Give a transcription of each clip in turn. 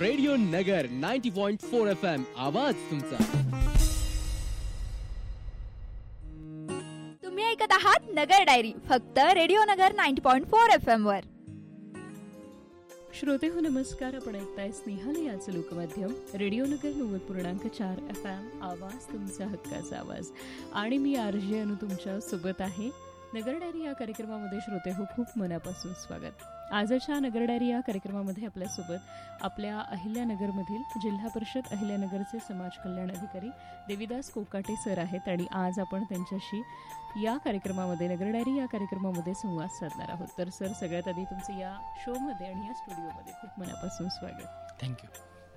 Radio नगर 90.4 FM आवाज तुमचा. तुम्ही ऐकत आहात नगर डायरी फक्त रेडिओ नगर 90.4 FM वर. श्रोते हो नमस्कार. आपण ऐकताय स्नेहाल याचं लोकमाध्यम रेडिओ नगर 90.4 FM आवाज तुमचा हक्काचा आवाज. आणि मी आरजे अनु तुमच्या सोबत आहे. नगर डायरी या कार्यक्रमामध्ये श्रोते हो खूप मनापासून स्वागत. आजच्या नगर डायरी या कार्यक्रमामध्ये आपल्यासोबत आपल्या अहिल्यानगरमधील जिल्हा परिषद अहिल्यानगरचे समाज कल्याण अधिकारी देविदास कोकाटे सर आहेत. आणि आज आपण त्यांच्याशी या कार्यक्रमामध्ये नगर डायरी या कार्यक्रमामध्ये संवाद साधणार आहोत. तर सर, सगळ्यात आधी तुमचं या शोमध्ये आणि या स्टुडिओमध्ये खूप मनापासून स्वागत. थँक्यू.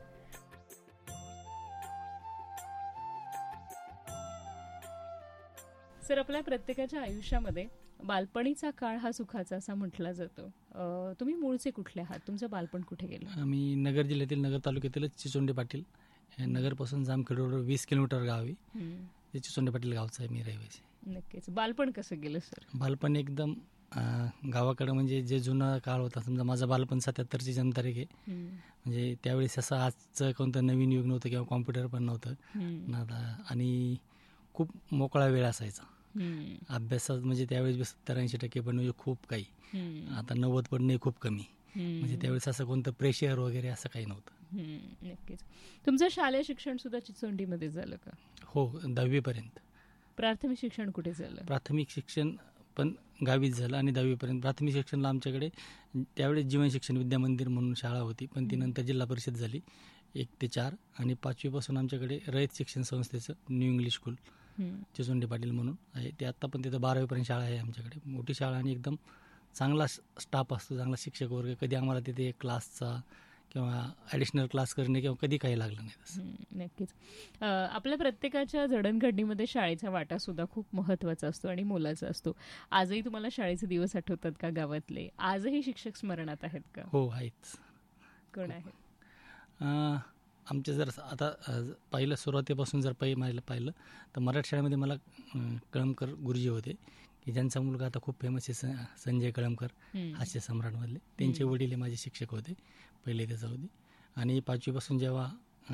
सर, आपल्या प्रत्येकाच्या आयुष्यामध्ये बालपणीचा काळ हा सुखाचा असा म्हटला जातो. तुम्ही मूळचे कुठले आहात? तुमचं बालपण कुठे गेलं? आम्ही नगर जिल्ह्यातील नगर तालुक्यातीलच चिचोंडे पाटील, नगरपासून जामखेड रोड 20 किलोमीटर गाव आहे. ते चिचोंडे पाटील गावचं आहे मी रहिवासी. नक्कीच. बालपण कसं गेलं सर? बालपण एकदम गावाकडं, म्हणजे जे जुना काळ होता. समजा माझं बालपण 77ची जन्मतारीख आहे. म्हणजे त्यावेळेस असं आजचं कोणतं नवीन युग नव्हतं किंवा कॉम्प्युटर पण नव्हतं. आणि खूप मोकळा वेळ असायचा अभ्यासात. म्हणजे त्यावेळेस 70-80% पण म्हणजे खूप काही. आता 90 पण नाही, खूप कमी. म्हणजे त्यावेळेस असं कोणतं प्रेशर वगैरे असं काही नव्हतं. नक्कीच. तुमचं शालेय शिक्षण सुद्धा चिचोंडीमध्ये झालं का? हो, 10वी पर्यंत. प्राथमिक शिक्षण कुठे झालं? प्राथमिक शिक्षण पण गावीच झालं आणि 10वी पर्यंत. प्राथमिक शिक्षणला आमच्याकडे त्यावेळेस जीवन शिक्षण विद्या मंदिर म्हणून शाळा होती, पण ती नंतर जिल्हा परिषद झाली 1 ते 4. आणि 5वी पासून आमच्याकडे रयत शिक्षण संस्थेचं न्यू इंग्लिश स्कूल चिचोंडे पाटील म्हणून आहे. ते आत्ता पण तिथं 12वी पर्यंत शाळा आहे आमच्याकडे. मोठी शाळा आणि एकदम चांगला स्टाफ असतो, चांगला शिक्षक वर्ग. कधी आम्हाला तिथे क्लासचा किंवा ॲडिशनल क्लास करणे किंवा कधी काही लागलं नाही तसं. नक्कीच. आपल्या प्रत्येकाच्या जडणघडणीमध्ये शाळेचा वाटा सुद्धा खूप महत्त्वाचा असतो आणि मोलाचा असतो. आजही तुम्हाला शाळेचे दिवस आठवतात का गावातले? आजही शिक्षक स्मरणात आहेत का? हो, आहेत. कोण आहेत? आमचे जर आता पहिलं सुरुवातीपासून जर पाहिलं तर मराठी शाळेमध्ये मला कळमकर गुरुजी होते, की ज्यांचा मुलगा आता खूप फेमस आहे संजय कळमकर, हास्य सम्राटमधले. त्यांचे वडील माझे शिक्षक होते पहिले ते 4वी. आणि 5वीपासून जेव्हा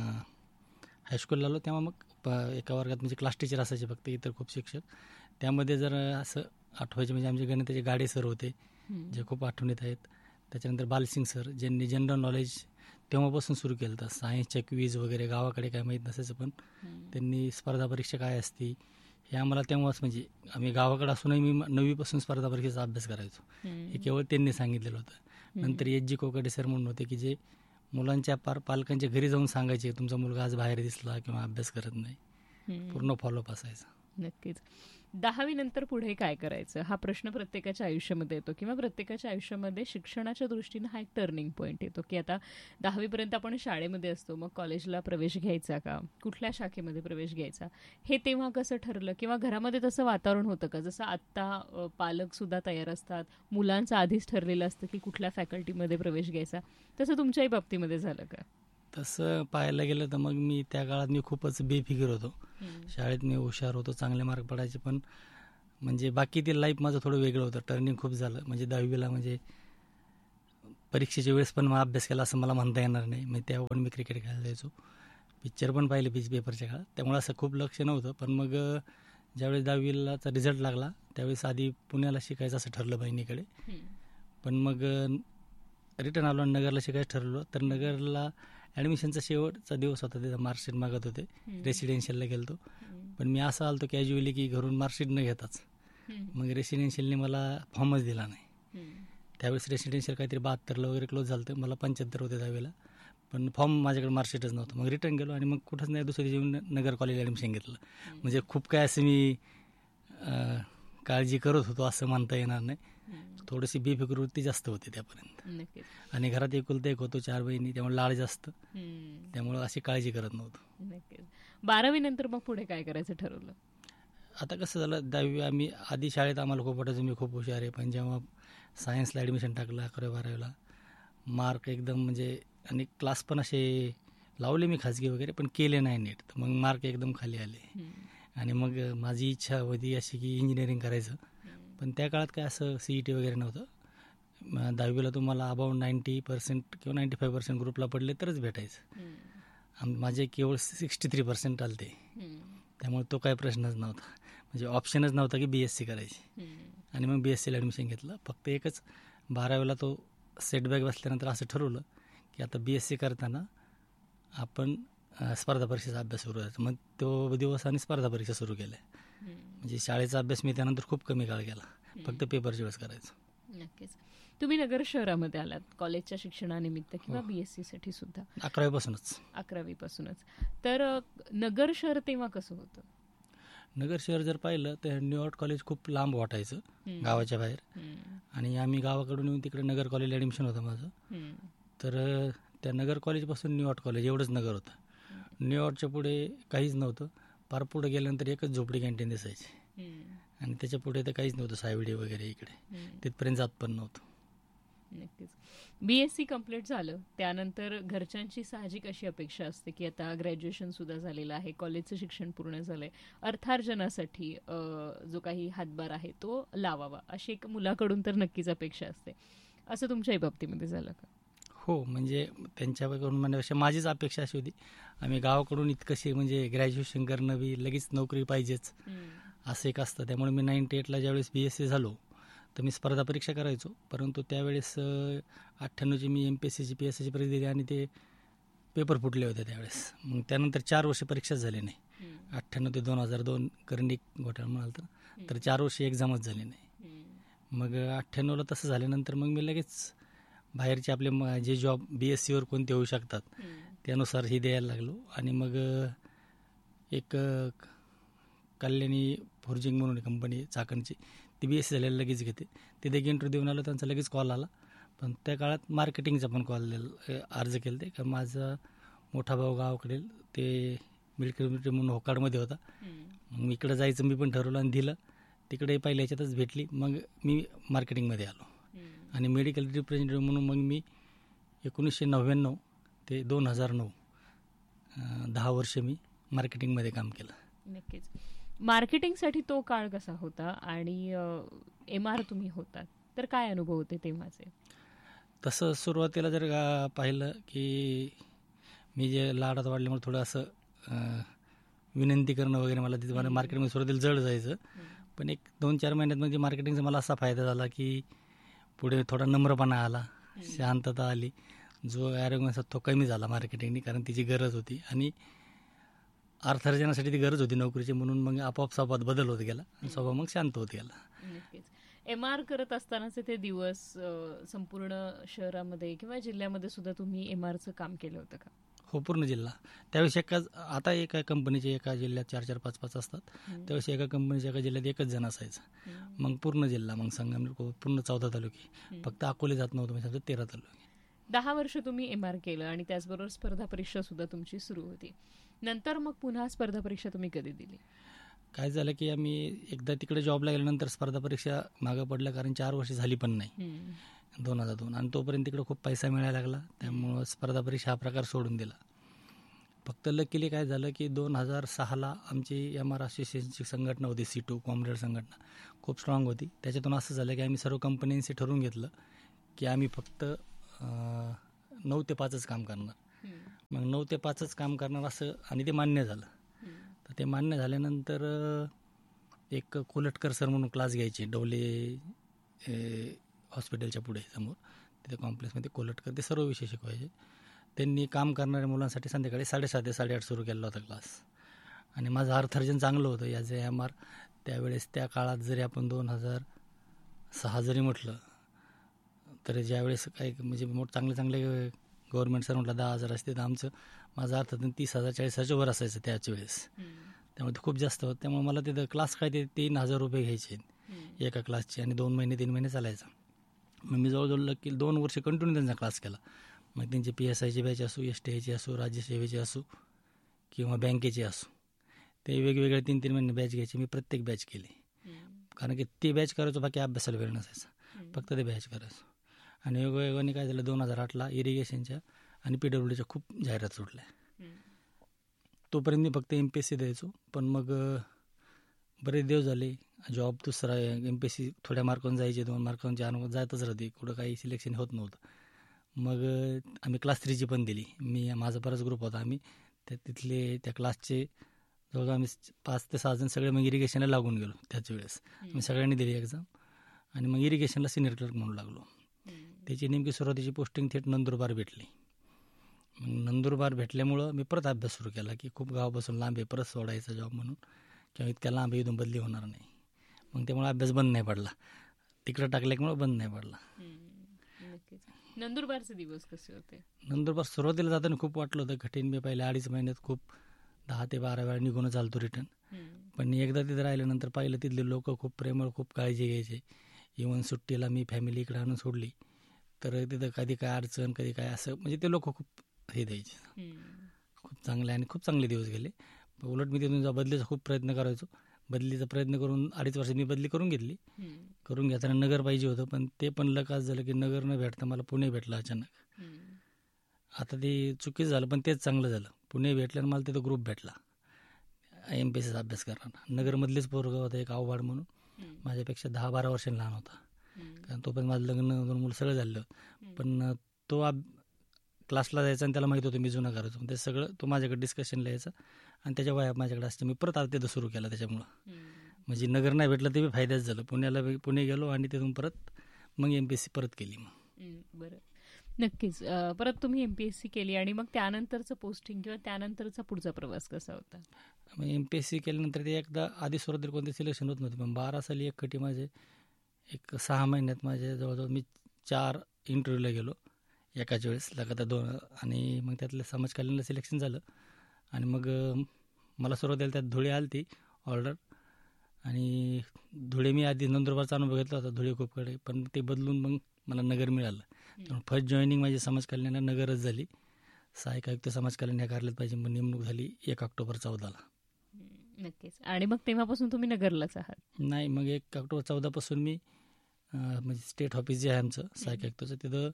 हायस्कूलला आलो तेव्हा मग एका वर्गात म्हणजे क्लास टीचर असायचे फक्त, इतर खूप शिक्षक. त्यामध्ये जर असं आठवायचे म्हणजे आमचे गणिताचे गाडे सर होते, जे खूप आठवणीत आहेत. त्याच्यानंतर बालसिंग सर, ज्यांनी जनरल नॉलेज तेव्हापासून सुरू केलं होतं. सायन्सच्या क्वीज वगैरे गावाकडे काय माहीत नसायचं, पण त्यांनी स्पर्धा परीक्षा काय असती हे आम्हाला तेव्हाच, म्हणजे आम्ही गावाकडे असूनही मी 9वीपासून स्पर्धा परीक्षेचा अभ्यास करायचो. हे केवळ त्यांनी सांगितलेलं होतं. नंतर एच.जी. कोकाटे सर म्हणून होते, की जे मुलांच्या पालकांच्या घरी जाऊन सांगायचे तुमचा मुलगा आज बाहेर दिसला किंवा अभ्यास करत नाही. पूर्ण फॉलोअप असायचा. नक्कीच. 10वी नंतर पुढे काय करायचं हा प्रश्न प्रत्येकाच्या आयुष्यामध्ये येतो, किंवा प्रत्येकाच्या आयुष्यामध्ये शिक्षणाच्या दृष्टीनं हा एक टर्निंग पॉईंट येतो, की आता 10वी पर्यंत आपण शाळेमध्ये असतो, मग कॉलेजला प्रवेश घ्यायचा का, कुठल्या शाखेमध्ये प्रवेश घ्यायचा, हे तेव्हा कसं ठरलं? किंवा घरामध्ये तसं वातावरण होतं का? जसं आत्ता पालक सुद्धा तयार असतात, मुलांचं आधीच ठरलेलं असतं की कुठल्या फॅकल्टीमध्ये प्रवेश घ्यायचा, तसं तुमच्याही बाबतीमध्ये झालं का? तसं पाहायला गेलं तर मग मी त्या काळात खूपच बेफिकीर होतो. शाळेत मी हुशार होतो, चांगले मार्क पडायचे, पण म्हणजे बाकी ते लाईफ माझं थोडं वेगळं होतं. टर्निंग खूप झालं. म्हणजे 10वीला म्हणजे परीक्षेच्या वेळेस पण मग अभ्यास केला असं मला म्हणता येणार नाही. म्हणजे तेव्हा पण मी क्रिकेट खेळायला जायचो, पिक्चर पण पाहिले पीच पेपरच्या काळात, त्यामुळे असं खूप लक्ष नव्हतं. पण मग ज्यावेळेस 10वीलाचा रिझल्ट लागला त्यावेळेस आधी पुण्याला शिकायचं असं ठरलं बहिणीकडे. पण मग रिटर्न आलो आणि नगरला शिकायचं ठरवलं. तर नगरला ॲडमिशनचा शेवटचा दिवस होता, तिथं मार्कशीट मागत होते. रेसिडेन्शियलला गेलतो, पण मी असं आलतो कॅज्युअली की घरून मार्कशीट न घेताच. मग रेसिडेन्शियलने मला फॉर्मच दिला नाही. त्यावेळेस रेसिडेन्शियल काहीतरी 72ला वगैरे क्लोज झालं होतं, मला 75 होते 10वीला, पण फॉर्म माझ्याकडे मार्कशीटच नव्हतं. मग रिटर्न गेलो आणि मग कुठंच नाही, दुसऱ्या दिवशी नगर कॉलेज ॲडमिशन घेतलं. म्हणजे खूप काय असं मी काळजी करत होतो असं म्हणता येणार नाही. थोडीशी बेफिकीरवृत्ती जास्त होती त्यापर्यंत. आणि घरात एकुलता एक होतो, 4 बहिणी, त्यामुळे लाळ जास्त, त्यामुळे अशी काळजी करत नव्हतो. 12वी नंतर मग पुढे काय करायचं ठरवलं? आता कसं झालं, 10वी आम्ही आधी शाळेत आम्हाला खूप वाटायचं मी खूप हुशार आहे, पण जेव्हा सायन्सला ॲडमिशन टाकलं 11वी-12वीला, मार्क एकदम म्हणजे, आणि क्लास पण असे लावले मी खाजगी वगैरे, पण केले नाही नीट, तर मग मार्क एकदम खाली आले. आणि मग माझी इच्छा होती अशी की इंजिनिअरिंग करायचं, पण त्या काळात काय असं CET वगैरे नव्हतं. दहावीला तुम्हाला अबाउट 90% किंवा 95% ग्रुपला पडले तरच भेटायचं. माझे केवळ 63% आले ते, त्यामुळे तो काही प्रश्नच नव्हता, म्हणजे ऑप्शनच नव्हता की BSc करायची. आणि मग BScला ॲडमिशन घेतलं. फक्त एकच 12वीला तो सेटबॅक बसल्यानंतर असं ठरवलं की आता BSc करताना आपण स्पर्धा परीक्षेचा अभ्यास सुरू करायचा. मग तो दिवस आणि स्पर्धा परीक्षा सुरू केल्या. म्हणजे शाळेचा अभ्यास मी त्यानंतर खूप कमी काळ केला, फक्त पेपरच्या वेळेस करायचो. नक्कीच. तुम्ही नगर शहरामध्ये आलात कॉलेजच्या शिक्षणानिमित्त किंवा BSc साठी सुद्धा? 11वी पासूनच. तर नगर शहर तेव्हा कसं होतं? नगर शहर जर पाहिलं तर न्यूयॉर्क कॉलेज खूप लांब वाटायचं गावाच्या बाहेर. आणि आम्ही गावाकडून येऊन तिकडे नगर कॉलेजला ॲडमिशन होतं माझं. तर त्या नगर कॉलेजपासून न्यूयॉर्क कॉलेज एवढंच नगर होतं. न्यूयॉर्कच्या पुढे काहीच नव्हतं. पार पुढे गेल्यानंतर एकच झोपडी कॅन्टीन दिसायची आणि त्याच्या पुढे तर काहीच नव्हतं, सायविडी वगैरे इकडे तिथपर्यंत जात पण नव्हतं. नक्कीच. BSc कम्प्लीट झालं त्यानंतर घरच्यांची साहजिक अशी अपेक्षा असते की आता ग्रॅज्युएशन सुद्धा झालेलं आहे, कॉलेजचं शिक्षण पूर्ण झालंय, अर्थार्जनासाठी जो काही हातभार आहे तो लावावा, अशी एक मुलाकडून तर नक्कीच अपेक्षा असते. असं तुमच्याही बाबतीमध्ये झालं का? हो, म्हणजे त्यांच्याकडून म्हणण्यापेक्षा माझीच अपेक्षा अशी होती, आम्ही गावाकडून इतकंशी म्हणजे ग्रॅज्युएशन करणं बी लगेच नोकरी पाहिजेच असं एक असतं. त्यामुळे मी 98ला ज्यावेळेस BSc झालो तर मी स्पर्धा परीक्षा करायचो, परंतु त्यावेळेस 98ची मी MPSCची PSCची परीक्षा दिली आणि ते पेपर फुटले होते त्यावेळेस. मग त्यानंतर 4 वर्ष परीक्षाच झाली नाही. 98 ते 2002 करंडी घोटाळा म्हणाल तर 4 वर्ष एक्झामच झाली नाही. मग 98ला तसं झाल्यानंतर मग मी लगेच बाहेरचे आपले जे जॉब BScवर कोणते होऊ शकतात त्यानुसार ही द्यायला लागलो. आणि मग एक कल्याणी फोर्जिंग म्हणून कंपनी चाकणची, ती BSc झालेलं लगेच घेते. तिथे एक इंटरव्ह्यू देऊन आलो, त्यांचा लगेच कॉल आला. पण त्या काळात मार्केटिंगचा पण कॉल अर्ज केला ते, कारण माझा मोठा भाऊ गावाकडे ते मिलिटरी म्हणून होकाडमध्ये होता. मग इकडं जायचं मी पण ठरवलं आणि दिलं. तिकडे पहिल्या ह्याच्यातच भेटली. मग मी मार्केटिंगमध्ये आलो आणि मेडिकल रिप्रेझेंटेटिव्ह म्हणून मग मी 1999 ते 2009 10 वर्ष मी मार्केटिंगमध्ये काम केलं. नक्कीच. मार्केटिंगसाठी तो काळ कसा होता आणि MR तुम्ही होतात तर काय अनुभव होते तेव्हाचे? तसं सुरुवातीला जर पाहिलं की मी जे लाडात वाढल्यामुळे थोडं असं विनंती करणं वगैरे मला तिथे मला मार्केटमध्ये सुरुवातीला जड जायचं. पण एक 2-4 महिन्यात म्हणजे मार्केटिंगचा मला असा फायदा झाला की पुढे थोडा नम्रपणा आला, शांतता आली, जो ॲरोगन्स तो कमी झाला मार्केटिंगनी, कारण तिची गरज होती आणि अर्थार्जनासाठी ती गरज होती नोकरीची. म्हणून मग आपोआप स्वभावात बदल होत गेला आणि स्वभाव मग शांत होत गेला. नक्कीच. MR करत असतानाचे ते दिवस संपूर्ण शहरामध्ये किंवा जिल्ह्यामध्ये सुद्धा तुम्ही MRचं काम केलं होतं का? हो, पूर्ण जिल्हा. त्यावेळेस आता एका कंपनीचे एका जिल्ह्यात 4-4, 5-5 असतात. त्यावेळेस एका कंपनीच्या एका जिल्ह्यात एकच जण असायचं. मग पूर्ण जिल्हा, मग संगमनेर पूर्ण 14 तालुके, फक्त अकोले जात नव्हतं, म्हणजे 13 तालुके. 10 वर्ष तुम्ही MR केलं आणि त्याचबरोबर स्पर्धा परीक्षा सुद्धा तुमची सुरू होती. नंतर मग पुन्हा स्पर्धा परीक्षा तुम्ही कधी दिली? काय झालं की आम्ही एकदा तिकडे जॉबला गेल्यानंतर स्पर्धा परीक्षा मागं पडल्या, कारण 4 वर्ष झाली पण नाही 2002, आणि तोपर्यंत तिकडे खूप पैसा मिळायला लागला. त्यामुळं स्पर्धा परीक्षा हा प्रकार सोडून दिला. फक्त लकीली काय झालं की 2006ला आमची MR असोसिएशनची संघटना होती, C2 कॉम्रेड संघटना, खूप स्ट्रॉंग होती. त्याच्यातून असं झालं की आम्ही सर्व कंपन्यांशी ठरवून घेतलं की आम्ही फक्त 9 ते 5च काम करणार. मग 9 ते 5च काम करणार असं, आणि ते मान्य झालं. तर ते मान्य झाल्यानंतर एक कोलटकर सर म्हणून क्लास घ्यायचे डोले हॉस्पिटलच्या पुढे समोर, तिथे कॉम्प्लेक्समध्ये कोलटकर ते सर्व विषय शिकवायचे. त्यांनी काम करणाऱ्या मुलांसाठी संध्याकाळी 7:30 ते 8:30 सुरू केला होता क्लास. आणि माझं अर्थार्जन चांगलं होतं याचं MR. त्यावेळेस त्या काळात जरी आपण 2006 जरी म्हटलं तर ज्यावेळेस काही म्हणजे चांगले गव्हर्नमेंट सर म्हटलं 10,000 असते, तर माझं अर्थार्जन 30,000 40,000च्या वर असायचं त्याच वेळेस. त्यामुळे खूप जास्त होतं. त्यामुळे मला तिथं क्लास काय ते 3,000 रुपये घ्यायचे एका क्लासचे, आणि 2 महिने 3 महिने चालायचा. मग मी जवळजवळ 2 वर्ष कंटिन्यू त्यांचा क्लास केला. मग त्यांचे PSIची बॅच असू, STIची असू, राज्यसेवेची असू किंवा बँकेची असू, ते वेगवेगळे 3-3 महिने बॅच घ्यायचे. मी प्रत्येक बॅच केली, कारण की ते बॅच करायचो, बाकी अभ्यासाला वेळ नसायचा, फक्त ते बॅच करायचो. आणि योगायोगाने काय झालं, 2008ला इरिगेशनच्या आणि PWDच्या खूप जाहिरात सुटल्या. तोपर्यंत मी फक्त MPSC द्यायचो. पण मग बरेच दिवस झाले जॉब दुसरा MPSC थोड्या मार्कावरून जायचे, 2 मार्कांचे अनुभव जातच राहते, कुठं काही सिलेक्शन होत नव्हतं. मग आम्ही क्लास 3ची पण दिली. माझा बराच ग्रुप होता. आम्ही तिथले त्या क्लासचे जवळजवळ आम्ही 5 ते 6 जण सगळे मग इरिगेशनला लागून गेलो. त्याच वेळेस मी सगळ्यांनी दिली एक्झाम आणि मग इरिगेशनला सिनियर क्लर्क म्हणून लागलो. त्याची नेमकी सुरुवातीची पोस्टिंग थेट नंदुरबार भेटली. मग नंदुरबार भेटल्यामुळं मी परत अभ्यास सुरू केला की खूप गावापासून लांब आहे, परत सोडायचा जॉब म्हणून, किंवा इतक्या लांब इथून बदली होणार नाही. मग त्यामुळे अभ्यास बंद नाही पडला, तिकडं टाकल्यामुळे बंद नाही पडला. नंदुरबारचे दिवस कसे होते? नंदुरबार सुरुवातीला जाताना खूप वाटलं होतं कठीण. मी पहिले 2.5 महिन्यात खूप 10 ते 12 वेळा निघून चालतो रिटर्न. पण एकदा तिथे राहिल्यानंतर पाहिलं तिथले लोक खूप प्रेमळ, खूप काळजी घ्यायचे. इव्हन सुट्टीला मी फॅमिली इकडे आणून सोडली तर तिथं कधी काय अडचण, कधी काय असं, म्हणजे ते लोक खूप हे द्यायचे. खूप चांगले आणि खूप चांगले दिवस गेले. उलट मी तिथून बदलीचा खूप प्रयत्न करायचो. बदलीचा प्रयत्न करून 2.5 वर्ष मी बदली करून घेतली. करून घेताना नगर पाहिजे होतं, पण ते पण लक असं झालं की नगर न भेटता मला पुणे भेटलं अचानक. आता ते चुकीचं झालं, पण तेच चांगलं झालं. पुणे भेटल्यानं मला तिथं ग्रुप भेटला MPSCचा अभ्यास करताना. नगरमधलेच पोरगा होता एक आव्हाड म्हणून, माझ्यापेक्षा 10-12 वर्षांनी लहान होता. कारण तो पण माझं लग्न, 2 मुलं सगळं झालं. पण तो क्लासला जायचा आणि त्याला माहिती होतं मी जुना करायचो. ते सगळं तो माझ्याकडे डिस्कशनला यायचा आणि त्याच्या वया माझ्याकडे असते. मी परत तिथं सुरू केला त्याच्यामुळं. म्हणजे नगर नाही भेटलं ते फायदाच झालं. पुणे गेलो आणि तिथून परत मग MPSC परत केली. मग बरं, नक्कीच. परत तुम्ही MPSC केली आणि मग त्यानंतरचं पोस्टिंग किंवा त्यानंतरचा पुढचा प्रवास कसा होता? मग MPSC केल्यानंतर ते एकदा आधी सुरुवातीला कोणते सिलेक्शन होत नव्हते, पण 12 साली एक कटी माझे एक 6 महिन्यात माझे जवळजवळ मी 4 इंटरव्ह्यूला गेलो एकाच वेळेस लगातार 2, आणि मग त्यातलं समाज कल्याणला सिलेक्शन झालं. आणि मग मला सुरुवातीला त्यात धुळे आली ती ऑर्डर, आणि धुळे मी आधी नंदुरबारचा अनुभव घेतला होता धुळे खूपकडे, पण ते बदलून मग मला नगर मिळालं. त्यामुळे फर्स्ट जॉईनिंग माझी समाज कल्याणला नगरच झाली. सहाय्यक आयुक्त समाज कल्याण ह्या कार्यालयात पाहिजे, मग नेमणूक झाली 1 ऑक्टोबर 14ला. नक्कीच. आणि मग तेव्हापासून तुम्ही नगरलाच आहात? नाही, मग 1 ऑक्टोबर 14 पासून मी म्हणजे स्टेट ऑफिस जे आहे आमचं सहाय्यक आयुक्ताचं, तिथं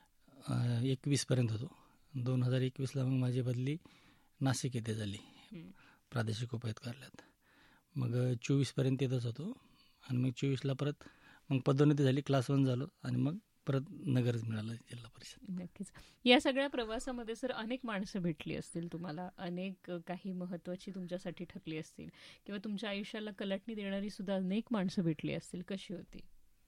21पर्यंत होतो. 2021ला मग माझी बदली नाशिक येथे झाली प्रादेशिक उपायुक्त कार्यालयात. मग 24पर्यंत तिथंच होतो आणि मग 24ला परत मग पदोन्नती झाली, क्लास 1 झालो आणि मग परत नगरच मिळालं जिल्हा परिषद. नक्कीच. या सगळ्या प्रवासामध्ये सर अनेक माणसं भेटली असतील तुम्हाला, अनेक काही महत्त्वाची तुमच्यासाठी ठरली असतील, किंवा तुमच्या आयुष्याला कलाटणी देणारी सुद्धा अनेक माणसं भेटली असतील. कशी होती?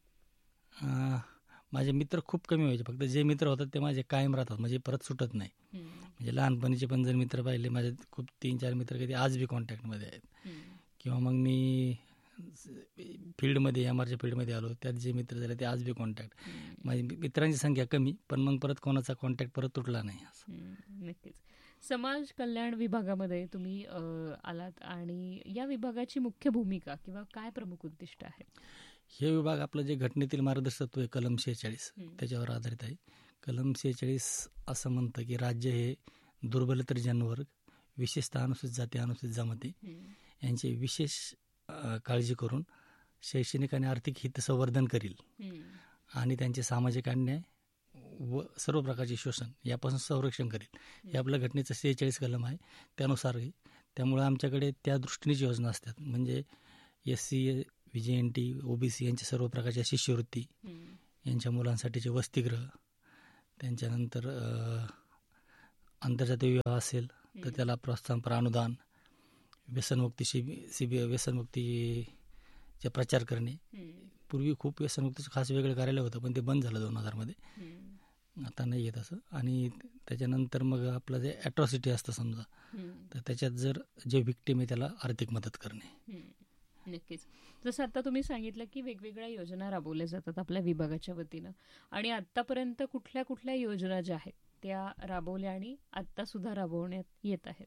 माझे मित्र खूप कमी व्हायचे, फक्त जे मित्र होतात ते माझे कायम राहतात, म्हणजे परत सुटत नाही. म्हणजे लहानपणीचे पण जर मित्र पाहिले माझे खूप 3-4 मित्र कधी आज बी कॉन्टॅक्टमध्ये आहेत. किंवा मग मी फील्डमध्ये MRच्या फील्डमध्ये आलो, त्यात जे मित्र झाले ते आज बी कॉन्टॅक्ट. माझी मित्रांची संख्या कमी, पण मग परत कोणाचा कॉन्टॅक्ट परत तुटला नाही. नक्कीच. समाज कल्याण विभागामध्ये तुम्ही आलात, आणि या विभागाची मुख्य भूमिका किंवा काय प्रमुख उद्दिष्ट आहे? हे विभाग आपलं जे घटनेतील मार्गदर्शकत्व आहे कलम 46 त्याच्यावर आधारित आहे. कलम 46 असं म्हणतं की राज्य हे दुर्बल तर जनवर्ग, विशेषतः अनुसूचित जाती, अनुसूचित जमाती यांचे विशेष काळजी करून शैक्षणिक आणि आर्थिक हित संवर्धन करील आणि त्यांचे सामाजिक अन्याय व सर्व प्रकारचे शोषण यापासून संरक्षण करेल. हे आपल्या घटनेचं 46 कलम आहे, त्यानुसार. त्यामुळे आमच्याकडे त्या दृष्टीनेच योजना असतात. म्हणजे SC, VJNT, OBC यांच्या सर्व प्रकारच्या शिष्यवृत्ती, यांच्या मुलांसाठीचे वसतिगृह, त्यांच्यानंतर आंतरजातीय विवाह असेल तर त्याला प्रोत्साहनपर अनुदान, व्यसनमुक्ती व्यसनमुक्तीचे प्रचार करणे. पूर्वी खूप व्यसनमुक्तीचं खास वेगळं कार्यालय होतं, पण ते बंद झालं 2000मध्ये, आता नाही येत असं. आणि त्याच्यानंतर मग आपलं जे ॲट्रॉसिटी असतं समजा, तर त्याच्यात जर जे व्हिक्टिम आहे त्याला आर्थिक मदत करणे. नक्कीच. जसं आता तुम्ही सांगितलं की वेगवेगळ्या योजना राबवल्या जातात आपल्या विभागाच्या वतीनं, आणि आत्तापर्यंत कुठल्या कुठल्या योजना ज्या आहेत त्या राबवल्या आणि आत्ता सुद्धा राबवण्यात येत आहेत?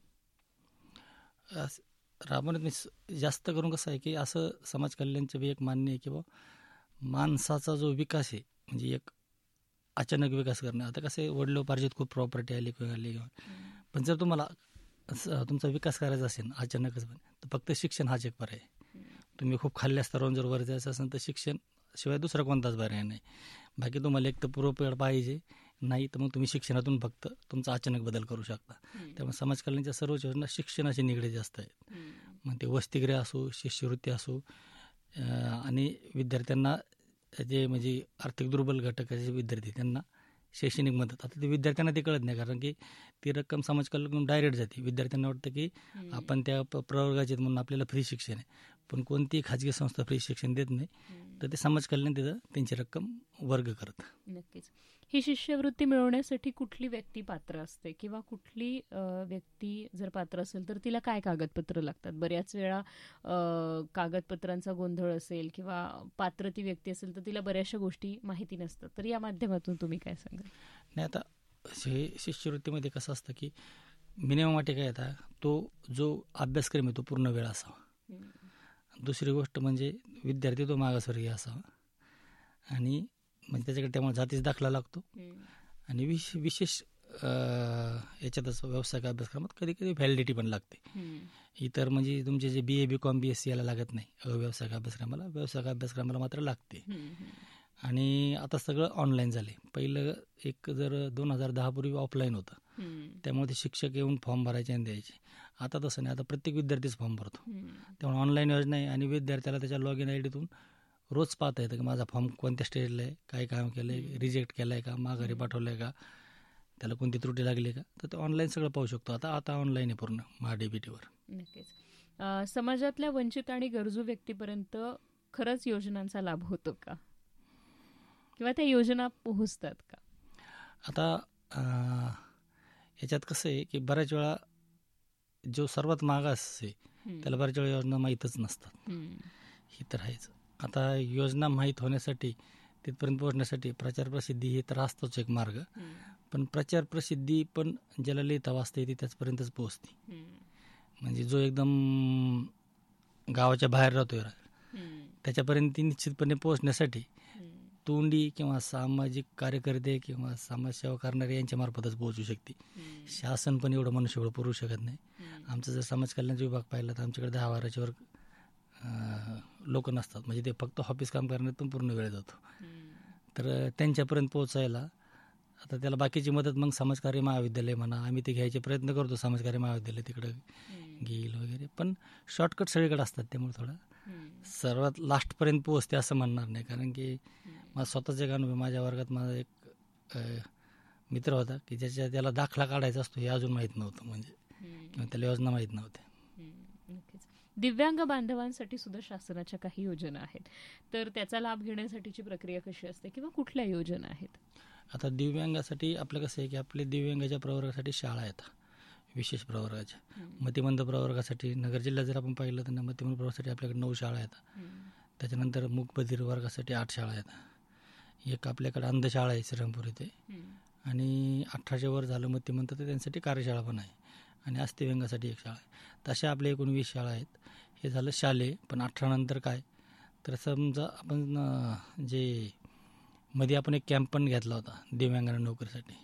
राबवण्यात जास्त करून कसं आहे की असं समाज कल्याणचं एक मान्य आहे किंवा माणसाचा जो विकास आहे, म्हणजे एक अचानक विकास करणं. आता कसं आहे, वडिलोपार्जित खूप प्रॉपर्टी आली, पण जर तुम्हाला तुमचा विकास करायचा असेल अचानकच, तर फक्त शिक्षण हाच एक पर्याय. तुम्ही खूप खाल्ल्या स्तरावरून जर वर जायचं असेल तर शिक्षण शिवाय दुसरा कोणताच पर्याय नाही. बाकी तुम्हाला एक तर पूर्वपीड पाहिजे, नाही तर मग तुम्ही शिक्षणातून फक्त तुमचा अचानक बदल करू शकता. त्यामुळे समाज कल्याणच्या सर्व योजना शिक्षणाशी निगडीत जास्त आहेत. मग ते वसतिगृह असो, शिष्यवृत्ती असो, आणि विद्यार्थ्यांना जे म्हणजे आर्थिक दुर्बल घटकाचे विद्यार्थी त्यांना शैक्षणिक मदत. आता ते विद्यार्थ्यांना ते कळत नाही, कारण की ती रक्कम समाज कल्याणाकडून डायरेक्ट जाते. विद्यार्थ्यांना वाटतं की आपण त्या प्रवर्गाचे म्हणून आपल्याला फ्री शिक्षण आहे, पण कोणतीही खाजगी संस्था फ्री शिक्षण देत नाही. तर ते समाज कल्याण तिथं त्यांची रक्कम वर्ग करत. नक्कीच. ही शिष्यवृत्ती मिळवण्यासाठी कुठली व्यक्ती पात्र असते किंवा कुठली व्यक्ती जर पात्र असेल तर तिला काय कागदपत्र लागतात? बऱ्याच वेळा कागदपत्रांचा गोंधळ असेल किंवा पात्र ती व्यक्ती असेल तर तिला बऱ्याचशा गोष्टी माहिती नसतात. तर या माध्यमातून तुम्ही काय सांगाल? नाही, आता शिष्यवृत्तीमध्ये कसं असतं की मिनिमम अटी काय येतात, तो जो अभ्यासक्रम आहे तो पूर्ण वेळ असावा. दुसरी गोष्ट म्हणजे विद्यार्थी तो मागासवर्गीय असावा, आणि म्हणजे त्याच्याकडे त्यामुळे जातीचा दाखला लागतो. आणि विशेष याच्यातच व्यावसायिक अभ्यासक्रमात कधी कधी व्हॅलिडिटी पण लागते. इतर म्हणजे तुमचे जे BA BCom BSc याला लागत नाही, व्यावसायिक अभ्यासक्रमाला. व्यावसायिक अभ्यासक्रमाला मात्र लागते. आणि आता सगळं ऑनलाईन झाले. पहिलं एक जर 2010 पूर्वी ऑफलाईन होतं, त्यामुळे ते शिक्षक येऊन फॉर्म भरायचे आणि द्यायचे. आता तसं नाही, आता प्रत्येक विद्यार्थीच फॉर्म भरतो. त्यामुळे ऑनलाईन योजना आहे आणि विद्यार्थ्याला त्याच्या लॉग इन IDतून रोज पाहता येतं की माझा फॉर्म कोणत्या स्टेजला आहे, काय काम केलं आहे, रिजेक्ट केलं आहे का, माघारी पाठवलं आहे का, त्याला कोणती त्रुटी लागली का, तर ते ऑनलाईन सगळं पाहू शकतो. आता ऑनलाईन आहे पूर्ण MaDBTवर. नक्कीच. समाजातल्या वंचित आणि गरजू व्यक्तीपर्यंत खरंच योजनांचा लाभ होतो का, किंवा त्या योजना पोहोचतात का? आता याच्यात कसं आहे की बऱ्याच वेळा जो सर्वात मागास आहे त्याला बऱ्याच वेळा योजना माहीतच नसतात. ही तर आहेच. आता योजना माहीत होण्यासाठी, तिथपर्यंत पोहोचण्यासाठी प्रचार प्रसिद्धी हे तर असतोच एक मार्ग, पण प्रचार प्रसिद्धी पण ज्याला लिहिता वाचता येते त्याचपर्यंतच पोहोचते. म्हणजे जो एकदम गावाच्या बाहेर राहतोय त्याच्यापर्यंत ती निश्चितपणे पोहोचण्यासाठी तोंडी किंवा सामाजिक कार्यकर्ते किंवा समाजसेवा करणारे यांच्या मार्फतच पोहोचू शकते. शासन पण एवढं मनुष्यबळ पुरवू शकत नाही. आमचा जर समाज कल्याणचा विभाग पाहिला तर आमच्याकडे 10-12च्या वर लोक नसतात. म्हणजे ते फक्त ऑफिस काम करण्यात पण पूर्ण वेळ जातो. तर त्यांच्यापर्यंत पोहोचायला आता त्याला बाकीची मदत मग समाजकार्य महाविद्यालय म्हणा, आम्ही ते घ्यायचे प्रयत्न करतो. समाजकार्य महाविद्यालय तिकडं घेईल वगैरे, पण शॉर्टकट सगळीकडे असतात. त्यामुळे थोडा सर्वात लास्टपर्यंत पोहोचते असं म्हणणार नाही, कारण की माझा स्वतःचा एक अनुभव. माझ्या वर्गात माझा एक मित्र होता की त्याला दाखला काढायचा असतो हे अजून माहीत नव्हतं, म्हणजे किंवा त्याला योजना माहीत नव्हत्या. दिव्यांग बांधवांसाठी सुद्धा शासनाच्या काही योजना आहेत, तर त्याचा लाभ घेण्यासाठीची प्रक्रिया कशी असते किंवा कुठल्या योजना आहेत? आता दिव्यांगासाठी आपलं कसं आहे की आपले दिव्यांगाच्या प्रवर्गासाठी शाळा आहेत, विशेष प्रवर्गाच्या. मतिमंद प्रवर्गासाठी नगर जिल्ह्यात जर आपण पाहिलं तर मतिमंद प्रवर्गासाठी आपल्याकडे 9 शाळा आहेत. त्याच्यानंतर मूकबधिर वर्गासाठी 8 शाळा आहेत. एक आपल्याकडे अंधशाळा आहे श्रीरामपूर इथे, आणि 18च्या वर झालं मतिमंद तर त्यांच्यासाठी कार्यशाळा पण आहे, आणि अस्थिव्यंगासाठी 1 शाळा आहे. तशा आपल्या एकूण 20 शाळा आहेत. हे झालं शालेय. पण 18 नंतर काय, तर समजा आपण जे मध्ये आपण एक कॅम्प पण घेतला होता दिव्यांगांना नोकरीसाठी,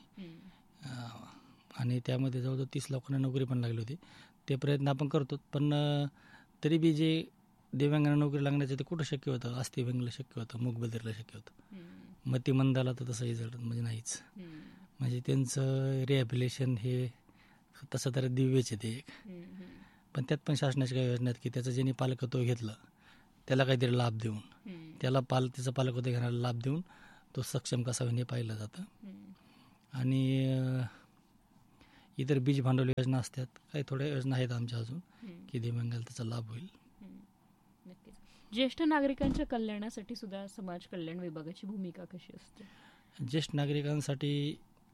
आणि त्यामध्ये जवळजवळ 30 लोकांना नोकरी पण लागली होती. ते प्रयत्न आपण करतो, पण तरी बी जे दिव्यांगांना नोकरी लागण्याचं ते कुठं शक्य होतं? अस्थिव्यंगला शक्य होतं, मूकबधिरला शक्य होतं. मतिमंदाला तर तसंही म्हणजे नाहीच. म्हणजे त्यांचं रिहॅबिलिटेशन हे तसं तर दिव्यच आहे ते एक. पण त्यात पण शासनाच्या काही योजना आहेत की त्याचं ज्यांनी पालकत्व घेतलं त्याला काहीतरी लाभ देऊन, त्याला त्याचा पालकत्व घेण्याला लाभ देऊन तो सक्षम कसा होईल हे पाहिलं जातं. आणि इतर बीज भांडवल योजना असतात, काही थोड्या योजना आहेत आमच्या अजून की दिव्यांगाला त्याचा लाभ होईल. ज्येष्ठ नागरिकांच्या कल्याणासाठी सुद्धा समाज कल्याण विभागाची भूमिका कशी असते? ज्येष्ठ नागरिकांसाठी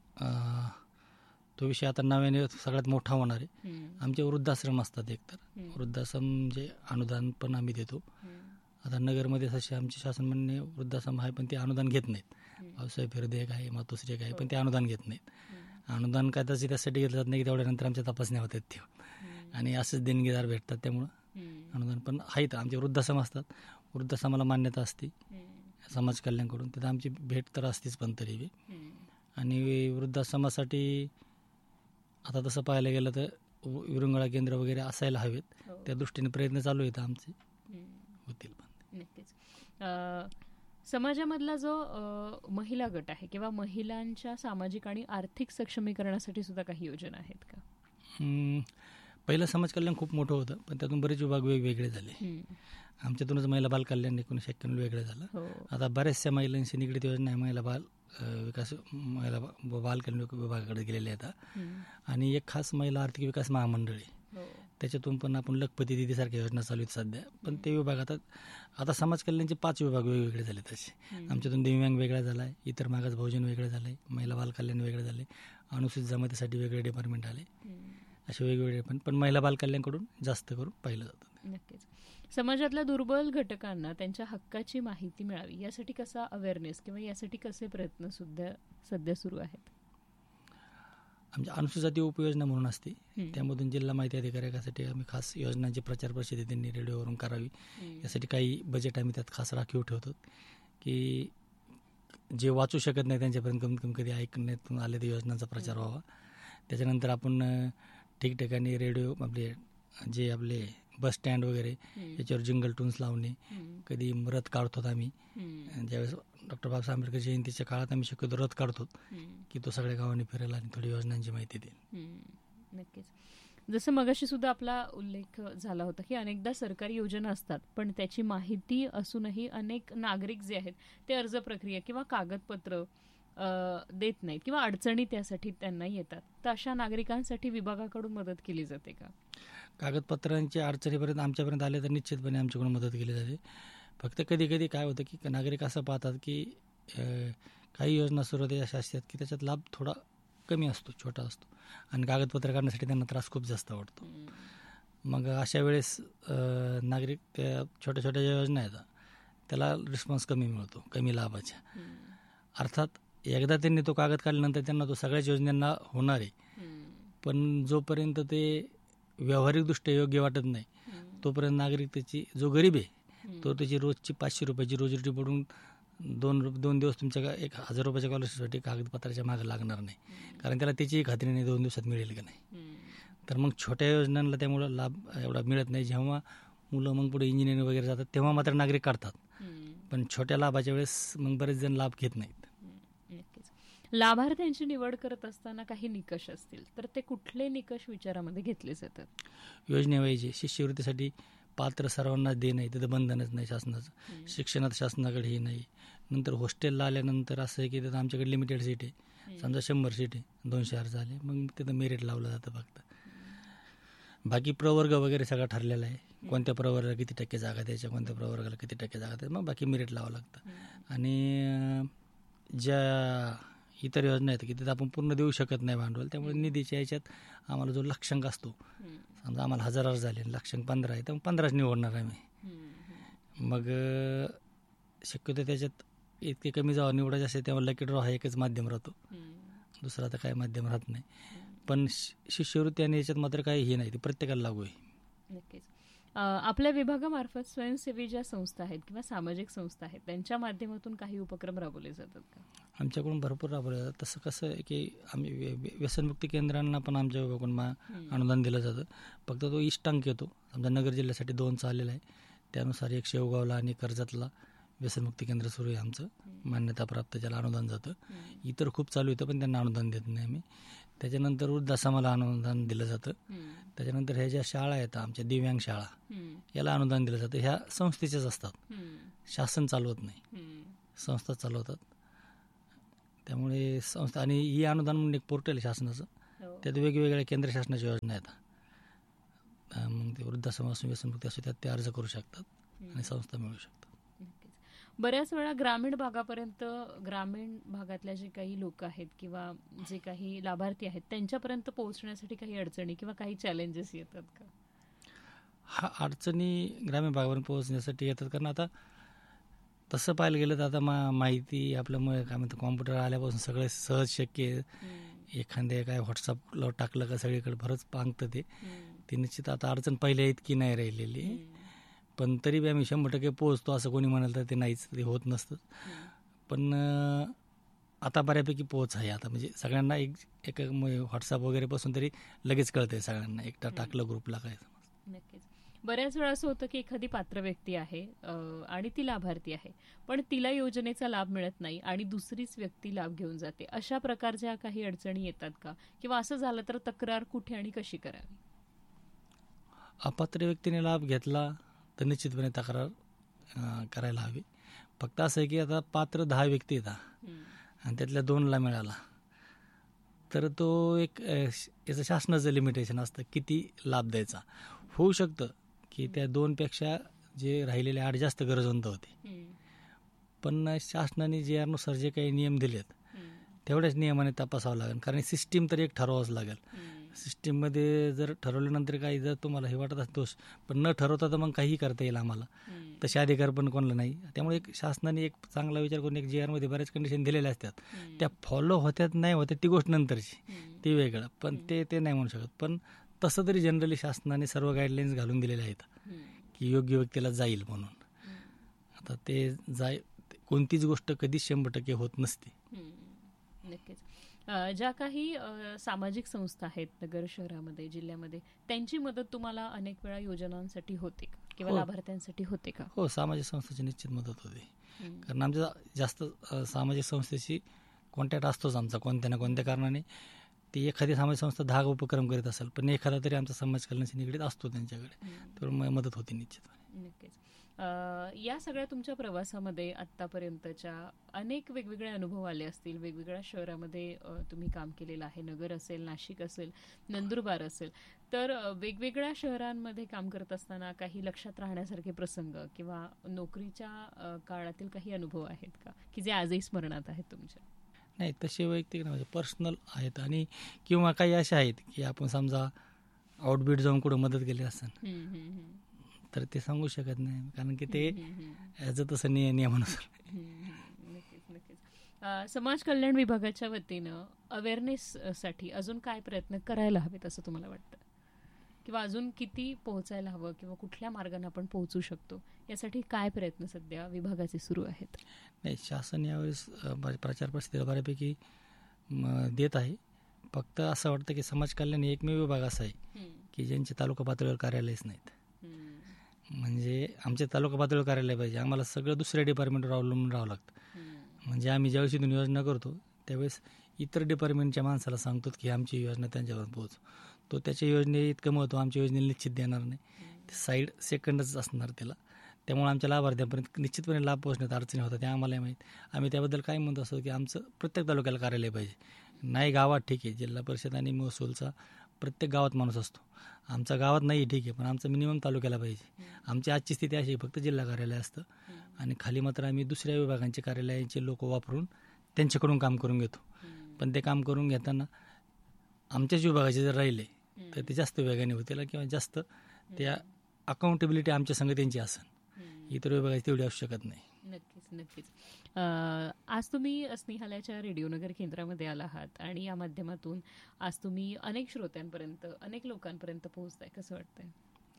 तो विषय आता नव्याने सगळ्यात मोठा होणार आहे. आमचे वृद्धाश्रम असतात, एकतर वृद्धाश्रम जे अनुदान पण आम्ही देतो. आता नगरमध्ये असे आमचे शासन म्हणणे वृद्धाश्रम आहे पण ते अनुदान घेत नाहीत. पावसाळी फिरदे एक आहे, मातोश्री एक आहे, पण ते अनुदान घेत नाहीत. अनुदान काय तसं त्यासाठी घेतलं जात नाही की तेवढ्यानंतर आमच्या तपासण्या होतात ते, आणि असंच देणगीदार भेटतात. त्यामुळं अनुदान पण आहेत. आमचे वृद्धाश्रम असतात, वृद्धाश्रमाला मान्यता असते समाज कल्याणकडून, तिथं आमची भेट तर असतेच. पण तरी बी, आणि वृद्धाश्रमासाठी आता तसं पाहायला गेलं तर विरंगुळा केंद्र वगैरे असायला हवेत. त्या दृष्टीने प्रयत्न चालू आहेत आमचे, होतील पण. नक्कीच. समाजामधला जो महिला गट आहे किंवा महिलांच्या सामाजिक आणि आर्थिक सक्षमीकरणासाठी सुद्धा काही योजना आहेत का? पहिलं समाज कल्याण खूप मोठं होतं, पण त्यातून बरेच विभाग वेगवेगळे झाले. आमच्यातूनच महिला बाल कल्याण 1991 वेगळं झालं. आता बऱ्याचशा महिलांशी निगडीत योजना आहे, महिला बाल कल्याण विभागाकडे गेलेले आहेत. आणि एक खास महिला आर्थिक विकास महामंडळ आहे, त्याच्यातून पण आपण लखपती दिदीसारख्या योजना चालू आहेत सध्या. पण ते विभाग आता समाज कल्याणचे 5 विभाग वेगवेगळे झाले. तसे आमच्यातून दिव्यांग वेगळा झाला आहे, इतर मागास बहुजन वेगळं झालं आहे, महिला बाल कल्याण वेगळं झालं आहे, अनुसूचित जमातीसाठी वेगळे डिपार्टमेंट आले, असे वेगवेगळे. पण महिला बाल कल्याणकडून जास्त करून पाहिलं जातं. नक्कीच. समाजातल्या दुर्बल घटकांना त्यांच्या हक्काची माहिती मिळावी यासाठी कसा अवेअरनेस किंवा यासाठी कसे प्रयत्न सुद्धा सध्या सुरू आहेत? आमच्या अनुसूचित जाती उपयोजना म्हणून असते, त्यामधून जिल्हा माहिती अधिकाऱ्यासाठी आम्ही खास योजनांची प्रचार प्रसिद्धी त्यांनी रेडिओवरून करावी यासाठी काही बजेट आम्ही त्यात खास राखीव ठेवतो, की जे वाचू शकत नाही त्यांच्यापर्यंत कमीत कमी कधी ऐकण्यातून आले तर योजनांचा प्रचार व्हावा. त्याच्यानंतर आपण ठिकठिकाणी रेडिओ आपले बस स्टँड वगैरे याच्यावर जिंगल टून्स लावणे, कधी रथ काढतो आम्ही. ज्यावेळेस डॉक्टर बाबासाहेब आंबेडकर जयंतीच्या काळात आम्ही शक्यतो रथ काढतो की तो सगळ्या गावांनी फिरेल आणि थोडी योजनांची माहिती देईल. नक्कीच. जसं मगाशी सुद्धा आपला उल्लेख झाला होता की अनेकदा सरकारी योजना असतात पण त्याची माहिती असूनही अनेक नागरिक जे आहेत ते अर्ज प्रक्रिया किंवा कागदपत्र देत नाहीत किंवा अडचणी त्यासाठी त्यांना येतात. तर अशा नागरिकांसाठी विभागाकडून मदत केली जाते का? कागदपत्रांच्या अडचणीपर्यंत आमच्यापर्यंत आले तर निश्चितपणे आमच्याकडून मदत केली जाते. फक्त कधी कधी काय होतं की नागरिक असं पाहतात की काही योजना सुरुवातीला अशा असतात की त्याच्यात लाभ थोडा कमी असतो, छोटा असतो, आणि कागदपत्र काढण्यासाठी त्यांना त्रास खूप जास्त वाटतो. मग अशा वेळेस नागरिक त्या छोट्या छोट्या ज्या योजना आहेत त्याला रिस्पॉन्स कमी मिळतो, कमी लाभाच्या. अर्थात एकदा त्यांनी तो कागद काढल्यानंतर त्यांना तो सगळ्याच योजनांना होणार आहे, पण जोपर्यंत ते व्यावहारिकदृष्ट्या योग्य वाटत नाही तोपर्यंत नागरिक त्याची, जो गरीब आहे तो त्याची रोजची 500 रुपयाची रोजीरोटी पडून दोन दिवस तुमच्या 1000 रुपयाच्या स्कॉलरशिपसाठी कागदपत्राच्या मागे लागणार नाही, कारण त्याला त्याची खात्री नाही 2 दिवसात मिळेल का नाही. तर मग छोट्या योजनांना त्यामुळं लाभ एवढा मिळत नाही. जेव्हा मुलं मग पुढे इंजिनिअरिंग वगैरे जातात तेव्हा मात्र नागरिक काढतात, पण छोट्या लाभाच्या वेळेस मग बरेच जण लाभ घेत नाहीत. लाभार्थ्यांची निवड करत असताना काही निकष असतील तर ते कुठले निकष विचारामध्ये घेतले जातात? योजनेवाईजे शिष्यवृत्तीसाठी पात्र सर्वांना दे नाही, तिथं बंधनच नाही शासनाचं. शिक्षणात शासनाकडे हे नाही. नंतर हॉस्टेलला आल्यानंतर असं आहे की तिथं आमच्याकडे लिमिटेड सीट आहे, समजा 100 सीट आहे, 200 अर्ज आले, मग तिथं मेरिट लावलं जातं फक्त. बाकी प्रवर्ग वगैरे सगळं ठरलेलं आहे, कोणत्या प्रवर्गाला किती टक्के जागा द्यायच्या, कोणत्या प्रवर्गाला किती टक्के जागा द्यायच्या, मग बाकी मेरिट लावावं लागतं. आणि ज्या इतर योजना आहेत की तिथं आपण पूर्ण देऊ शकत नाही भांडवल, त्यामुळे निधीच्या याच्यात आम्हाला जो लक्षांक असतो, समजा आम्हाला 1000 अर्ज झाले, लक्षांक 15 आहे, तर मग 15च निवडणार आहे मी. मग शक्यतो त्याच्यात इतके कमी जावं निवडायचे असेल तेव्हा लकी ड्रॉ हा एकच माध्यम राहतो, दुसरा तर काय माध्यम राहत नाही. पण शिष्यवृत्ती आणि याच्यात मात्र काही हे नाही, ते प्रत्येकाला लागू आहे. नक्कीच. आपल्या विभागामार्फत स्वयंसेवी ज्या संस्था आहेत किंवा सामाजिक संस्था आहेत त्यांच्या माध्यमातून काही उपक्रम राबवले जातात का? आमच्याकडून भरपूर राबवले जातात. तसं कसं आहे की आम्ही व्यसनमुक्ती केंद्रांना पण आमच्या विभागाकडून अनुदान दिलं जातं. फक्त तो इष्टांक येतो. समजा नगर जिल्ह्यासाठी 2 चाललेला आहे, त्यानुसार एक शेवगावला आणि कर्जतला व्यसनमुक्ती केंद्र सुरू आहे आमचं, मान्यताप्राप्त, ज्याला अनुदान जातं. इतर खूप चालू येतं पण त्यांना अनुदान देत नाही आम्ही. त्याच्यानंतर वृद्धाश्रमाला अनुदान दिलं जातं. त्याच्यानंतर ह्या ज्या शाळा आहेत आमच्या दिव्यांग शाळा, याला अनुदान दिलं जातं. ह्या संस्थेच्याच असतात, शासन चालवत नाही, संस्था चालवतात. त्यामुळे संस्था, आणि ही अनुदान म्हणून एक पोर्टल आहे शासनाचं, त्यात वेगवेगळ्या केंद्र शासनाच्या योजना आहेत. मग ते वृद्धाश्रम असो व्यसनमुक्ती असो त्यात ते अर्ज करू शकतात आणि संस्था मिळू शकतात. बऱ्याच वेळा ग्रामीण भागापर्यंत, ग्रामीण भागातल्या जे काही लोक आहेत किंवा जे काही लाभार्थी आहेत त्यांच्यापर्यंत पोहोचण्यासाठी काही अडचणी किंवा काही चॅलेंजेस येतात का? हा, अडचणी ग्रामीण भागापर्यंत पोहोचण्यासाठी येतात, कारण आता तसं पाहायला गेलं तर आता माहिती आपल्यामुळे काय म्हणतं कॉम्प्युटर आल्यापासून सगळं सहज शक्य आहे. एखाद्या काय व्हॉट्सअपला टाकलं का सगळीकडे बरंच पांगतं ते निश्चित आता अडचण पहिल्या इतकी नाही राहिलेली. पण तरी बी आम्ही 100% पोहोचतो असं कोणी म्हणाल तर ते नाहीच, ते होत नसतं. पण आता बऱ्यापैकी पोहोच आहे. आता म्हणजे सगळ्यांना एक व्हॉट्सअप वगैरे पासून तरी लगेच कळतंय सगळ्यांना, एकदा टाकलं ग्रुपला काय. नक्कीच. बऱ्याच वेळा असं होतं की एखादी पात्र व्यक्ती आहे आणि ती लाभार्थी आहे, पण तिला योजनेचा लाभ मिळत नाही आणि दुसरीच व्यक्ती लाभ घेऊन जाते. अशा प्रकारच्या काही अडचणी येतात का, किंवा असं झालं तर तक्रार कुठे आणि कशी करावी? अपात्र व्यक्तीने लाभ घेतला तर निश्चितपणे तक्रार करायला हवी. फक्त असं आहे की आता पात्र 10 व्यक्ती येतात आणि त्यातल्या 2ला मिळाला तर तो एक याचं शासनाचं लिमिटेशन असतं किती लाभ द्यायचा. होऊ शकतं की त्या 2पेक्षा जे राहिलेले 8 जास्त गरजवंत होते, पण शासनाने JR नुसार जे काही नियम दिलेत तेवढ्याच नियमाने तपासावं लागेल. कारण सिस्टीम तर एक ठरवावंच लागेल. सिस्टीममध्ये जर ठरवल्यानंतर काही जर तुम्हाला हे वाटत असेल दोष, पण न ठरवता तर मग काहीही करता येईल आम्हाला, तसे अधिकार पण कोणाला नाही. त्यामुळे एक शासनाने एक चांगला विचार करून एक JR मध्ये बऱ्याच कंडिशन दिलेल्या असतात, त्या फॉलो होत्यात नाही होत्या ती गोष्ट नंतरची, ती वेगळं, पण ते नाही म्हणू शकत. पण तसं तरी जनरली शासनाने सर्व गाईडलाईन्स घालून दिलेल्या आहेत की योग्य व्यक्तीला जाईल म्हणून. आता ते कोणतीच गोष्ट कधीच 100% होत नसते. नक्कीच. ज्या काही सामाजिक संस्था आहेत नगर शहरामध्ये, जिल्ह्यामध्ये, त्यांची मदत तुम्हाला अनेक वेळा योजनांसाठी होते का किंवा लाभार्थ्यांसाठी होते का? हो, सामाजिक संस्थेची निश्चित मदत होते. कारण आमच्या जास्त सामाजिक संस्थेशी कॉन्टॅक्ट असतोच आमचा कोणत्या ना कोणत्या कारणाने. ती एखादी सामाजिक संस्था 10 उपक्रम करीत असेल, पण एखादा तरी आमचा समाज कल्याणाशी निगडीत असतो त्यांच्याकडे, तर मदत होते निश्चितपणे. नक्कीच. या सगळ्या तुमच्या प्रवासामध्ये आत्तापर्यंतच्या अनेक वेगवेगळे अनुभव आले असतील. वेगवेगळ्या शहरामध्ये तुम्ही काम केलेलं आहे. नगर असेल, नाशिक असेल, नंदुरबार असेल. तर वेगवेगळ्या शहरांमध्ये काम करत असताना काही लक्षात राहण्यासारखे प्रसंग किंवा नोकरीच्या काळातील काही अनुभव आहेत का की जे आजही स्मरणात आहेत तुमच्या? नाही, तसे वैयक्तिक म्हणजे पर्सनल आहेत, आणि किंवा काही असे आहेत की आपण समजा आउटबीट जाऊन कुठं मदत केली असेल तर ते सांगू शकत नाही, कारण की ते ॲज तसं नियमानुसार. नक्कीच नक्कीच. समाज कल्याण विभागाच्या वतीनं अवेअरनेससाठी अजून काय प्रयत्न करायला हवेत असं तुम्हाला वाटतं, किंवा अजून किती पोहोचायला हवं किंवा कुठल्या मार्गाने आपण पोहोचू शकतो, यासाठी काय प्रयत्न सध्या विभागाचे सुरू आहेत? नाही, शासन यावेळेस प्रचार प्रसिद्धीला बऱ्यापैकी देत आहे. फक्त असं वाटतं की समाज कल्याण हे एकमेव विभाग असा आहे की ज्यांचे तालुका पातळीवर कार्यालयच नाहीत. म्हणजे आमच्या तालुका पातळीवर कार्यालय पाहिजे, आम्हाला सगळं दुसऱ्या डिपार्टमेंटवर अवलंबून राहावं लागतं. म्हणजे आम्ही ज्यावेळेस इथून योजना करतो त्यावेळेस इतर डिपार्टमेंटच्या माणसाला सांगतो की आमची योजना त्यांच्यावर पोहोच, तो त्याच्या योजने इतकं महत्त्व आमच्या योजनेला निश्चित देणार नाही, ते साईड सेकंडच असणार त्याला. त्यामुळे आमच्या लाभार्थ्यांपर्यंत निश्चितपणे लाभ पोहोचण्यात अडचणी होतात, ते आम्हालाही माहीत. आम्ही त्याबद्दल काय म्हणतो असतो की आमचं प्रत्येक तालुक्याला कार्यालय पाहिजे. नाही गावात ठीक आहे, जिल्हा परिषद आणि महसूलचा प्रत्येक गावात माणूस असतो, आमच्या गावात नाही ठीक आहे, पण आमचं मिनिमम तालुक्याला पाहिजे. आमची आजची स्थिती अशी फक्त जिल्हा कार्यालय असतं आणि खाली मात्र आम्ही दुसऱ्या विभागांचे कार्यालयाचे लोक वापरून त्यांच्याकडून काम करून घेतो. पण ते काम करून घेताना आमच्याच विभागाचे जर राहिले तर ते जास्त वेगाने होतील किंवा जास्त त्या अकाउंटेबिलिटी आमच्या संग त्यांची असेल, इतर विभागाची तेवढी असू शकत नाही. नक्कीच नक्कीच. आज तुम्ही स्नेहालयाच्या रेडिओनगर केंद्रामध्ये आला आहात आणि या माध्यमातून आज तुम्ही अनेक श्रोत्यांपर्यंत, अनेक लोकांपर्यंत पोहोचताय. कसं वाटतंय?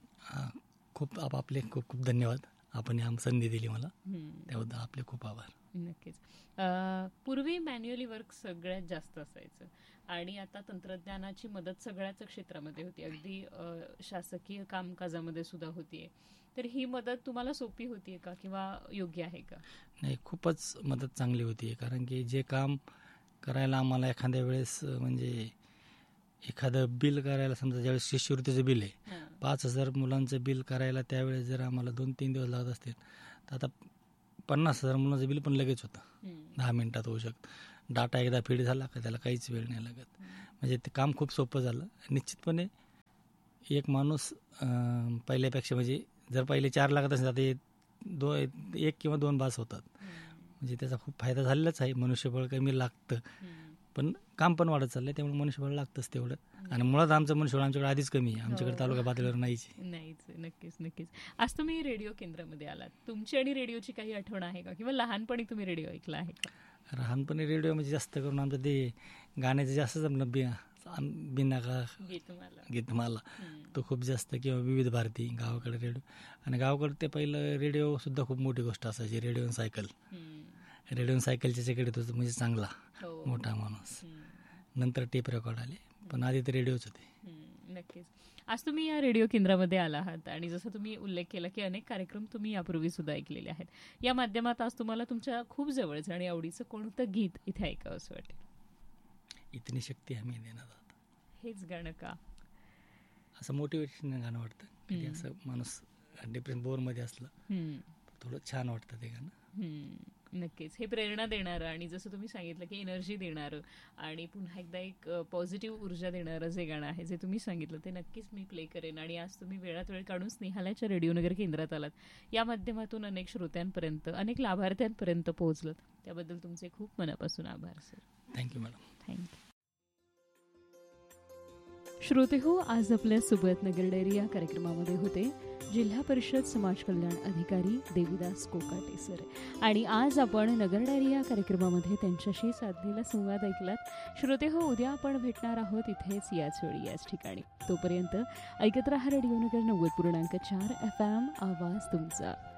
खूप आपले खूप खूप धन्यवाद, आपण या संधी दिली मला, त्याबद्दल आपले खूप आभार. नक्कीच. पूर्वी मॅन्युअली वर्क सगळ्यात जास्त असायचं आणि आता तंत्रज्ञानाची मदत सगळ्याच क्षेत्रामध्ये होती, अगदी शासकीय कामकाजामध्ये सुद्धा होतीये. तर ही मदत तुम्हाला सोपी होतीये का किंवा योग्य आहे का? नाही, खूपच मदत चांगली होती, कारण की जे काम करायला आम्हाला एखाद्या वेळेस म्हणजे एखादं बिल करायला, समजा ज्यावेळेस शिष्यवृत्तीचं बिल आहे, 5,000 मुलांचं बिल करायला त्यावेळेस जर आम्हाला 2-3 दिवस लागत असतील तर आता 50,000 मुलांचं बिल पण लगेच होतं, 10 मिनिटात होऊ शकतं. डाटा एकदा फीड झाला का त्याला काहीच वेळ नाही लागत. म्हणजे ते काम खूप सोपं झालं. निश्चितपणे एक माणूस पहिल्यापेक्षा, म्हणजे जर पहिले 4 लागत असेल आता 1 किंवा 2 बास होतात. म्हणजे त्याचा खूप फायदा झालेलाच आहे. मनुष्यबळ कमी लागतं पण काम पण वाढत चाललंय, त्यामुळे मनुष्यबळ लागतंच तेवढं. आणि मुळात आमचं मनुष्यबळ आमच्याकडे आधीच कमी आहे, आमच्याकडे तालुका पातळीवर नाहीच. नक्कीच नक्कीच. आज तुम्ही रेडिओ केंद्रामध्ये आलात, तुमची आणि रेडिओची काही आठवण आहे का, किंवा लहानपणी तुम्ही रेडिओ ऐकला आहे का? लहानपणी रेडिओ म्हणजे जास्त करून आमचं ते गाण्याचं जास्त जमलं, बिना का गीतमाला तो खूप जास्त, किंवा विविध भारती गावाकडे रेडिओ. आणि गावाकडे ते पहिलं रेडिओ सुद्धा खूप मोठी गोष्ट असायची, रेडिओ आणि सायकलच्या सेकडे तो म्हणजे चांगला मोठा माणूस. नंतर टेप रेकॉर्ड आले, पण आधी तर रेडिओच होते. नक्कीच. आज तुम्ही या रेडिओ केंद्रामध्ये आला आहात आणि जसं तुम्ही उल्लेख केला की अनेक कार्यक्रम तुम्ही यापूर्वी सुद्धा ऐकलेले आहेत. या माध्यमात आज तुम्हाला तुमच्या खूप जवळचं आणि आवडीचं कोणतं गीत इथे ऐकावं असं वाटेल? इतनी शक्ती हमें देना दाता. हेच गाणं का? असं मोटिवेशन गाणं वाटतं. कधी असं माणूस डिप्रेशन बोरमध्ये असलं थोडं छान वाटतं ते गाणं. नक्कीच हे प्रेरणा देणारं आणि जसं तुम्ही सांगितलं की एनर्जी देणारं आणि पुन्हा एकदा एक पॉझिटिव्ह ऊर्जा देणारं जे गाणं आहे जे तुम्ही सांगितलं ते नक्कीच मी प्ले करेन. आणि आज तुम्ही वेळात वेळ काढून स्नेहालयाच्या रेडिओनगर केंद्रात आलात, या माध्यमातून अनेक श्रोत्यांपर्यंत अनेक लाभार्थ्यांपर्यंत पोहोचलं, त्याबद्दल तुमचे खूप मनापासून आभार सर. Thank you madam. थँक्यू. श्रोते हो, आज आपल्या सोबत नगर डायरी या कार्यक्रमामध्ये होते जिल्हा परिषद समाज कल्याण अधिकारी देवीदास कोकाटे सर. आणि आज आपण नगर डायरी या कार्यक्रमामध्ये त्यांच्याशी साधलेला संवाद ऐकलात. श्रोते हो, उद्या आपण भेटणार आहोत इथेच याच वेळी याच ठिकाणी. तोपर्यंत ऐकत रहा रेडिओ नगर 90.4 FM आवाज तुमचा.